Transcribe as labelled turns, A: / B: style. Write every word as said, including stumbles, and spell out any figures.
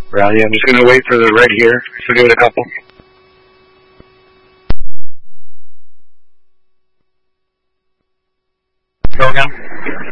A: Rally, I'm just going to wait for the right here. So give it a couple. Go again.